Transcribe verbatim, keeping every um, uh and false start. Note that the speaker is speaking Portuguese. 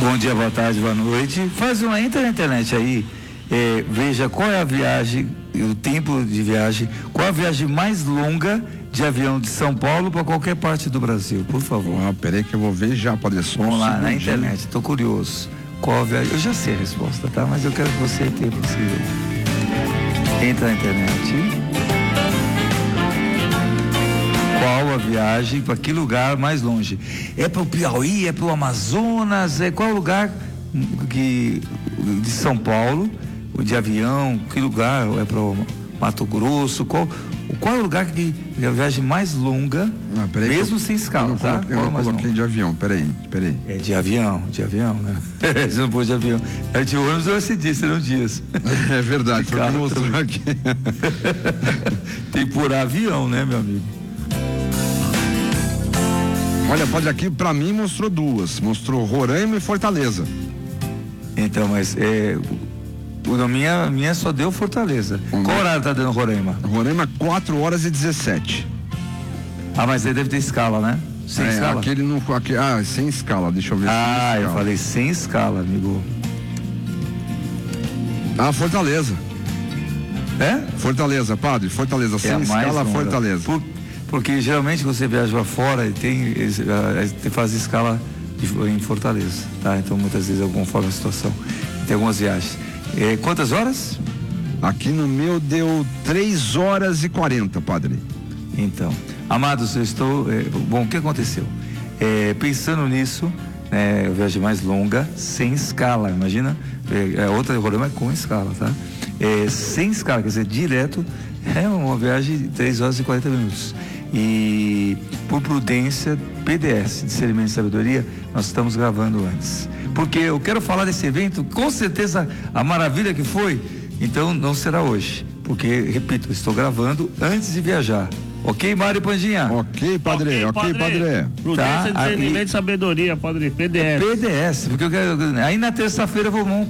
Bom dia, boa tarde, boa noite. Faz uma, entra na internet aí, é, veja qual é a viagem, o tempo de viagem, qual a viagem mais longa de avião de São Paulo para qualquer parte do Brasil, por favor. Ah, peraí que eu vou ver já, pode ser. Vamos lá, na internet, tô curioso. Qual a viagem? Eu já sei a resposta, tá? Mas eu quero que você tenha possível. Entra na internet. Qual a viagem para que lugar mais longe? É para o Piauí, é para o Amazonas, é qual lugar que, de São Paulo, de avião, que lugar? É para o Mato Grosso? Qual, qual é o lugar que é a viagem mais longa, ah, mesmo eu, sem escala, eu tá? Coloquei, eu não coloquei longa? De avião, peraí, peraí. É de avião, de avião, né? Você não pôs de avião. É de ônibus ou esse dia, serão dias. É verdade, foi o que mostrou aqui. Tem por avião, né, meu amigo? Olha, pode aqui, pra mim mostrou duas, mostrou Roraima e Fortaleza. Então, mas é, a minha, minha só deu Fortaleza. Hum. Qual horário tá dando Roraima? Roraima, quatro horas e dezessete. Ah, mas ele deve ter escala, né? Sem é, escala? Aquele não, aquele, ah, sem escala, deixa eu ver. Ah, eu falei sem escala, amigo. Ah, Fortaleza. É? Fortaleza, padre, Fortaleza, é sem escala, Fortaleza. Por... Porque geralmente você viaja para fora e tem, tem faz escala de, em Fortaleza, tá? Então muitas vezes, conforme a situação, tem algumas viagens. É, quantas horas? Aqui no meu deu três horas e quarenta, padre. Então, amados, eu estou, é, bom, o que aconteceu? É, pensando nisso, é, a viagem mais longa, sem escala, imagina, é, a outra Roraima é com escala, tá? É, sem escala, quer dizer, direto, é uma viagem de três horas e quarenta minutos. E por prudência, P D S, Discernimento e Sabedoria, nós estamos gravando antes. Porque eu quero falar desse evento, com certeza a maravilha que foi, então não será hoje. Porque, repito, eu estou gravando antes de viajar. Ok, Mário Pandinha? Ok, padre, ok, ok, padre. padre. Prudência, tá, Discernimento e Sabedoria, padre, P D S. P D S, porque eu quero, aí na terça-feira eu vou